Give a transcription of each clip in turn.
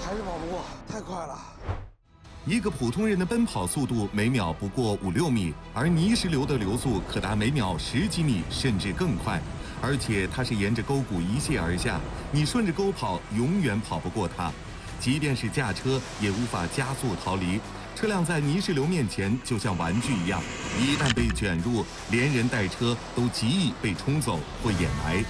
还是跑不过，太快了。 一个普通人的奔跑速度每秒不过5-6米，而泥石流的流速可达每秒10几米，甚至更快。而且它是沿着沟谷一泻而下，你顺着沟跑，永远跑不过它。即便是驾车，也无法加速逃离。车辆在泥石流面前就像玩具一样，一旦被卷入，连人带车都极易被冲走或掩埋。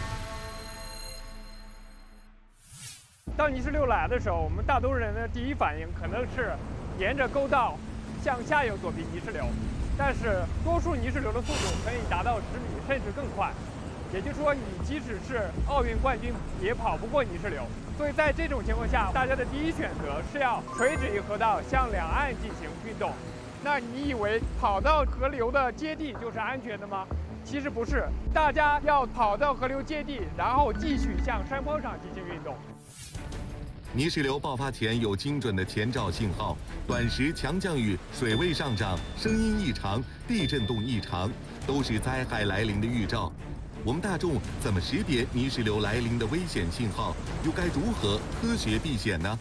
当泥石流来的时候，我们大多数人的第一反应可能是沿着沟道向下游躲避泥石流，但是多数泥石流的速度可以达到10米甚至更快，也就是说，你即使是奥运冠军也跑不过泥石流。所以在这种情况下，大家的第一选择是要垂直于河道向两岸进行运动。那你以为跑到河流的接地就是安全的吗？其实不是，大家要跑到河流接地，然后继续向山坡上进行运动。 泥石流爆发前有精准的前兆信号，短时强降雨、水位上涨、声音异常、地震动异常，都是灾害来临的预兆。我们大众怎么识别泥石流来临的危险信号？又该如何科学避险呢？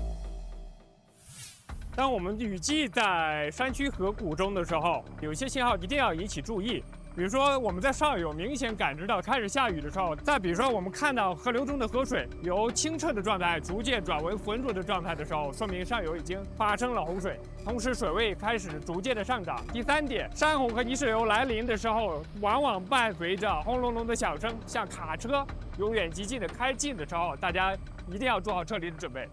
当我们雨季在山区河谷中的时候，有些信号一定要引起注意。比如说，我们在上游明显感知到开始下雨的时候，再比如说，我们看到河流中的河水由清澈的状态逐渐转为浑浊的状态的时候，说明上游已经发生了洪水，同时水位开始逐渐的上涨。第三点，山洪和泥石流来临的时候，往往伴随着轰隆隆的响声，像卡车由远及近的开近的时候，大家一定要做好撤离的准备。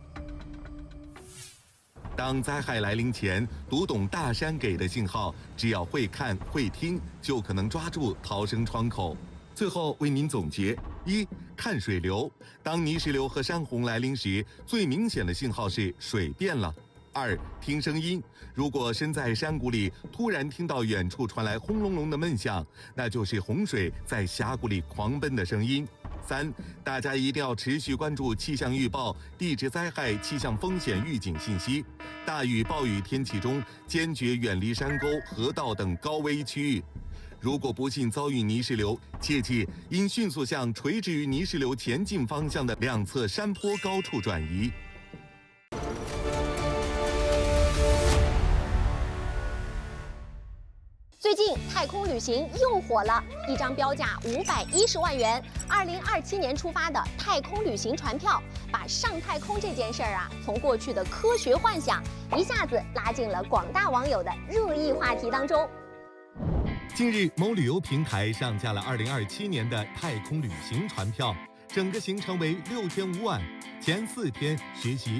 当灾害来临前，读懂大山给的信号，只要会看会听，就可能抓住逃生窗口。最后为您总结：一、看水流，当泥石流和山洪来临时，最明显的信号是水变了。2、听声音，如果身在山谷里，突然听到远处传来轰隆隆的闷响，那就是洪水在峡谷里狂奔的声音。3、大家一定要持续关注气象预报、地质灾害气象风险预警信息。大雨暴雨天气中，坚决远离山沟、河道等高危区域。如果不幸遭遇泥石流，切记应迅速向垂直于泥石流前进方向的两侧山坡高处转移。 最近太空旅行又火了，一张标价510万元、2027年出发的太空旅行船票，把上太空这件事儿从过去的科学幻想，一下子拉进了广大网友的热议话题当中。 近日，某旅游平台上架了2027年的太空旅行船票，整个行程为6天5晚，前4天学习